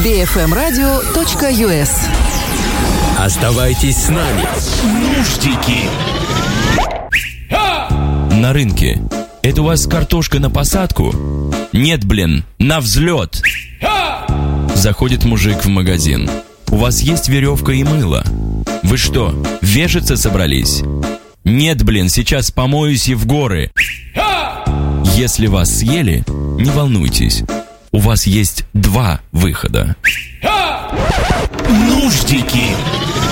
bfmradio.us. Оставайтесь с нами. Нуждики. На рынке. Это у вас картошка на посадку? Нет, блин, на взлет. Заходит мужик в магазин. У вас есть веревка и мыло? Вы что, вешаться собрались? Нет, блин, сейчас помоюсь и в горы. Если вас съели, не волнуйтесь. У вас есть 2 выхода. Нуждики.